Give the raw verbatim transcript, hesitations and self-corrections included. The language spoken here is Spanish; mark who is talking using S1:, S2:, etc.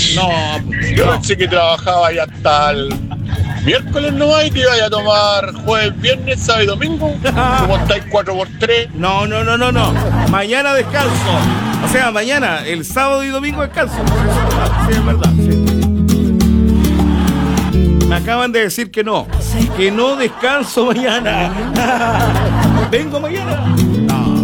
S1: No,
S2: Yo
S1: no.
S2: pensé que trabajaba ya hasta el miércoles nomás y que iba a tomar jueves, viernes, sábado y domingo. Como estáis cuatro por tres.
S1: No, no, no, no, no. Mañana descanso. O sea, mañana, el sábado y domingo descanso. Sí, es verdad, sí. Me acaban de decir que no. Que no descanso mañana. Vengo mañana.